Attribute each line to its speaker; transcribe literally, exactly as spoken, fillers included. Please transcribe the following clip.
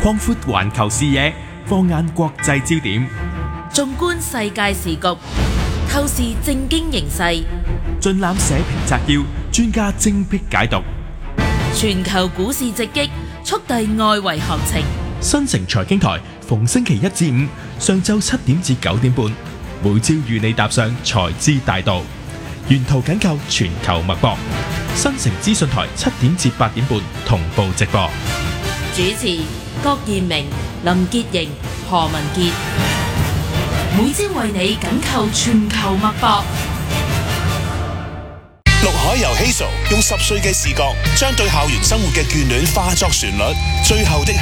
Speaker 1: 擴闊環球視野，放眼國際焦點，
Speaker 2: 縱觀世界時局，透視政經形勢，
Speaker 1: 盡覽社評摘要，專家精闢解讀。
Speaker 2: 全球股市直擊，速遞外圍行情。
Speaker 1: 新城財經台逢星期一至五上晝七點至九點半，每朝與你踏上財資大道，沿途緊扣全球脈搏。新城資訊台七點至八點半同步直播。
Speaker 2: 主持郭彥明、林潔瑩、何文傑，每朝為你緊扣全球脈搏。
Speaker 3: 陸海遊希素用十歲嘅視覺，將對校園生活嘅眷戀化作旋律，最後的